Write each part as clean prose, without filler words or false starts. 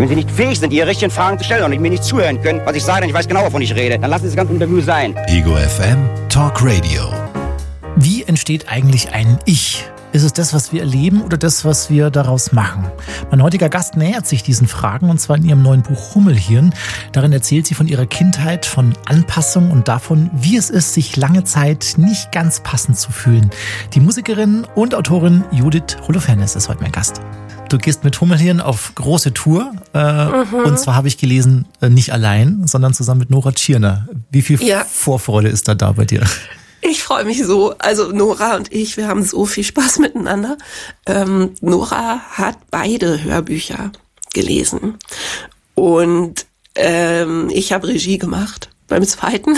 Wenn Sie nicht fähig sind, Ihre richtigen Fragen zu stellen und mir nicht zuhören können, was ich sage, denn ich weiß genau, wovon ich rede, dann lassen Sie das ganze Interview sein. Ego FM Talk Radio. Wie entsteht eigentlich ein Ich? Ist es das, was wir erleben oder das, was wir daraus machen? Mein heutiger Gast nähert sich diesen Fragen und zwar in ihrem neuen Buch Hummelhirn. Darin erzählt sie von ihrer Kindheit, von Anpassung und davon, wie es ist, sich lange Zeit nicht ganz passend zu fühlen. Die Musikerin und Autorin Judith Holofernes ist heute mein Gast. Du gehst mit Hummelhirn auf große Tour und zwar habe ich gelesen, nicht allein, sondern zusammen mit Nora Tschirner. Wie viel Vorfreude ist da bei dir? Ich freue mich so. Also Nora und ich, wir haben so viel Spaß miteinander. Nora hat beide Hörbücher gelesen und ich habe Regie gemacht beim zweiten.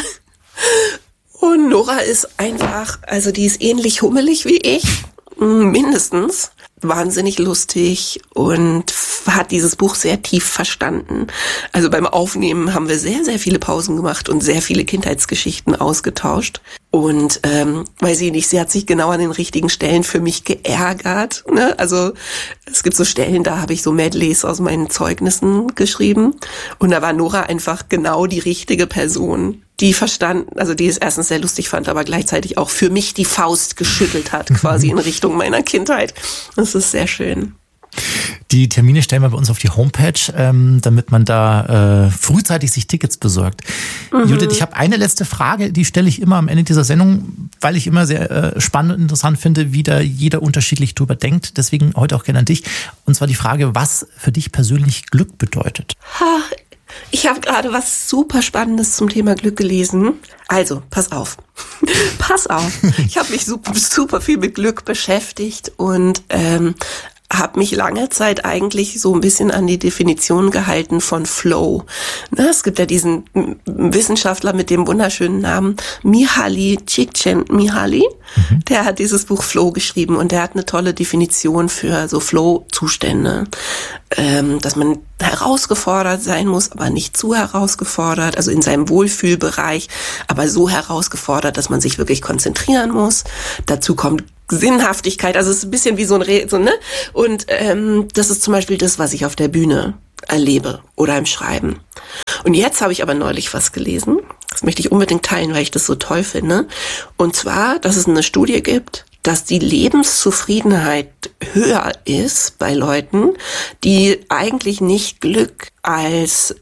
Und Nora ist einfach, also die ist ähnlich hummelig wie ich, mindestens. Wahnsinnig lustig und hat dieses Buch sehr tief verstanden. Also beim Aufnehmen haben wir sehr, sehr viele Pausen gemacht und sehr viele Kindheitsgeschichten ausgetauscht. Und weiß ich nicht, sie hat sich genau an den richtigen Stellen für mich geärgert. Ne? Also es gibt so Stellen, da habe ich so Medleys aus meinen Zeugnissen geschrieben. Und da war Nora einfach genau die richtige Person, die verstanden, also die es erstens sehr lustig fand, aber gleichzeitig auch für mich die Faust geschüttelt hat, quasi in Richtung meiner Kindheit. Das ist sehr schön. Die Termine stellen wir bei uns auf die Homepage, damit man da frühzeitig sich Tickets besorgt. Judith, ich habe eine letzte Frage, die stelle ich immer am Ende dieser Sendung, weil ich immer sehr spannend und interessant finde, wie da jeder unterschiedlich drüber denkt. Deswegen heute auch gerne an dich. Und zwar die Frage, was für dich persönlich Glück bedeutet. Ich habe gerade was super Spannendes zum Thema Glück gelesen. Also, pass auf. Pass auf. Ich habe mich super viel mit Glück beschäftigt und habe mich lange Zeit eigentlich so ein bisschen an die Definition gehalten von Flow. Es gibt ja diesen Wissenschaftler mit dem wunderschönen Namen Mihaly Csikszentmihalyi. Der hat dieses Buch Flow geschrieben und der hat eine tolle Definition für so Flow-Zustände. Dass man herausgefordert sein muss, aber nicht zu herausgefordert, also in seinem Wohlfühlbereich, aber so herausgefordert, dass man sich wirklich konzentrieren muss. Dazu kommt Sinnhaftigkeit, also es ist ein bisschen wie so ein ne? Und das ist zum Beispiel das, was ich auf der Bühne erlebe oder im Schreiben. Und jetzt habe ich aber neulich was gelesen, das möchte ich unbedingt teilen, weil ich das so toll finde. Und zwar, dass es eine Studie gibt, dass die Lebenszufriedenheit höher ist bei Leuten, die eigentlich nicht Glück als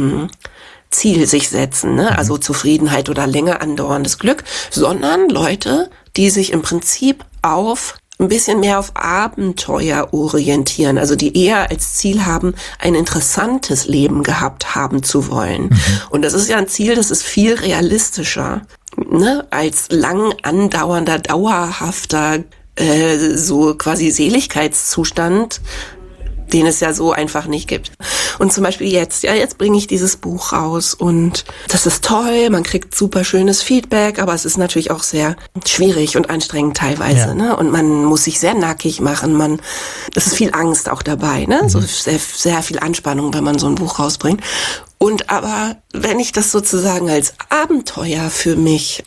Ziel sich setzen, ne? Also Zufriedenheit oder länger andauerndes Glück, sondern Leute, die sich im Prinzip ein bisschen mehr auf Abenteuer orientieren, also die eher als Ziel haben, ein interessantes Leben gehabt haben zu wollen. Und das ist ja ein Ziel, das ist viel realistischer, ne, als lang andauernder, dauerhafter, so quasi Seligkeitszustand, den es ja so einfach nicht gibt. Und zum Beispiel jetzt bringe ich dieses Buch raus und das ist toll, man kriegt super schönes Feedback, aber es ist natürlich auch sehr schwierig und anstrengend teilweise, ne? Und man muss sich sehr nackig machen, es ist viel Angst auch dabei, ne? So sehr, sehr viel Anspannung, wenn man so ein Buch rausbringt. Aber wenn ich das sozusagen als Abenteuer für mich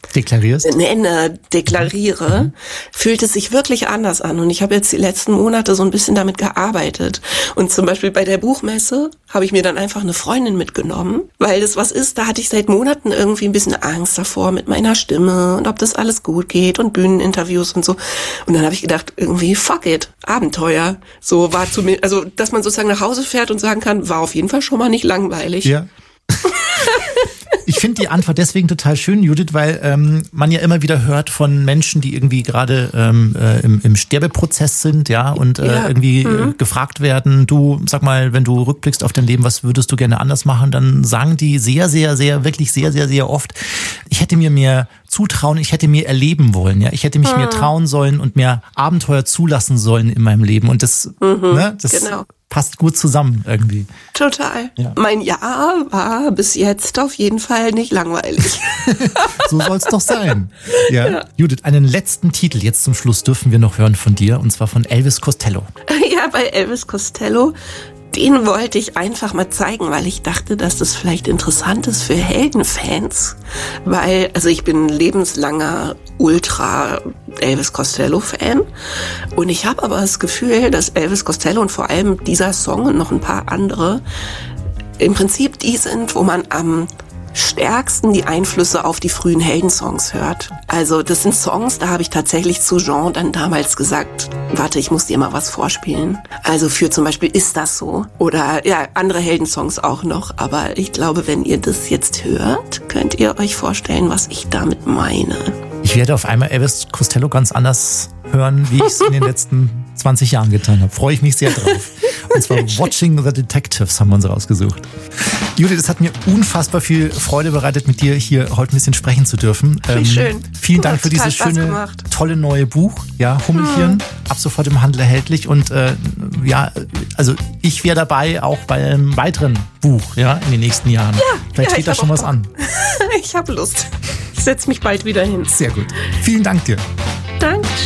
deklariere, fühlt es sich wirklich anders an. Und ich habe jetzt die letzten Monate so ein bisschen damit gearbeitet. Und zum Beispiel bei der Buchmesse habe ich mir dann einfach eine Freundin mitgenommen, weil das was ist, da hatte ich seit Monaten irgendwie ein bisschen Angst davor mit meiner Stimme und ob das alles gut geht und Bühneninterviews und so. Und dann habe ich gedacht, irgendwie fuck it, Abenteuer. So war zu mir, also dass man sozusagen nach Hause fährt und sagen kann, war auf jeden Fall schon mal nicht langweilig. Ja. Ich finde die Antwort deswegen total schön, Judith, weil man ja immer wieder hört von Menschen, die irgendwie gerade im Sterbeprozess sind, und irgendwie gefragt werden, du, sag mal, wenn du rückblickst auf dein Leben, was würdest du gerne anders machen? Dann sagen die sehr, sehr, sehr, wirklich sehr, sehr, sehr oft, ich hätte mir mehr zutrauen, ich hätte mir erleben wollen, ich hätte mich mehr trauen sollen und mehr Abenteuer zulassen sollen in meinem Leben. Und das, genau. Passt gut zusammen irgendwie. Total. Ja. Mein Jahr war bis jetzt auf jeden Fall nicht langweilig. So soll es doch sein. Ja. Judith, einen letzten Titel jetzt zum Schluss dürfen wir noch hören von dir, und zwar von Elvis Costello. Ja, bei Elvis Costello den wollte ich einfach mal zeigen, weil ich dachte, dass das vielleicht interessant ist für Heldenfans. Weil, also ich bin lebenslanger Ultra Elvis Costello-Fan. Und ich habe aber das Gefühl, dass Elvis Costello und vor allem dieser Song und noch ein paar andere im Prinzip die sind, wo man am stärksten die Einflüsse auf die frühen Heldensongs hört. Also das sind Songs, da habe ich tatsächlich zu Jean dann damals gesagt, warte, ich muss dir mal was vorspielen. Also für zum Beispiel Ist das so? Oder ja, andere Heldensongs auch noch. Aber ich glaube, wenn ihr das jetzt hört, könnt ihr euch vorstellen, was ich damit meine. Ich werde auf einmal Elvis Costello ganz anders hören, wie ich es in den letzten 20 Jahren getan habe. Freue ich mich sehr drauf. Und zwar Watching the Detectives haben wir uns rausgesucht. Judith, es hat mir unfassbar viel Freude bereitet, mit dir hier heute ein bisschen sprechen zu dürfen. Schön. Vielen Dank für dieses schöne, tolle neue Buch. Ja, Hummelhirn, ab sofort im Handel erhältlich. Und ja, also ich wäre dabei, auch bei einem weiteren Buch, ja, in den nächsten Jahren. Ja, vielleicht steht da schon was an. Ich habe Lust. Ich setze mich bald wieder hin. Sehr gut. Vielen Dank dir. Danke.